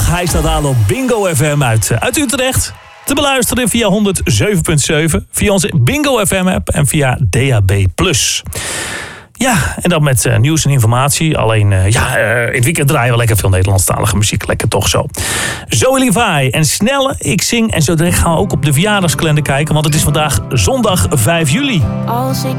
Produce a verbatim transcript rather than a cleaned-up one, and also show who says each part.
Speaker 1: zondag. Hij staat aan op Bingo F M uit, uit Utrecht. Te beluisteren via honderd zeven punt zeven, via onze Bingo F M-app en via D A B plus. Ja, en dan met uh, nieuws en informatie. Alleen, uh, ja, uh, in het weekend draaien we lekker veel Nederlandstalige muziek. Lekker toch zo. Zoe Levi en Snelle, ik zing. En zo direct gaan we ook op de verjaardagskalender kijken. Want het is vandaag zondag vijf juli.
Speaker 2: Als ik